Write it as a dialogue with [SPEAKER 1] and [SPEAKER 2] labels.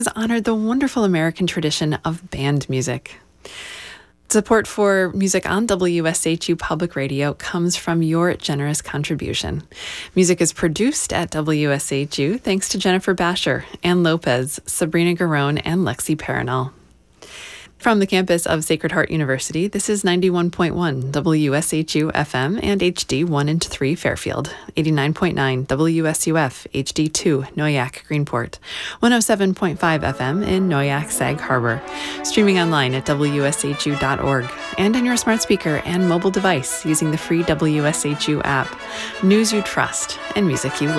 [SPEAKER 1] has honored the wonderful American tradition of band music. Support for music on WSHU Public Radio comes from your generous contribution. Music is produced at WSHU thanks to Jennifer Basher, Ann Lopez, Sabrina Garone, and Lexi Paranel. From the campus of Sacred Heart University, this is 91.1 WSHU FM and HD 1 and 3 Fairfield, 89.9 WSUF HD 2 Noyak Greenport, 107.5 FM in Noyak Sag Harbor, streaming online at WSHU.org and on your smart speaker and mobile device using the free WSHU app. News you trust and music you love.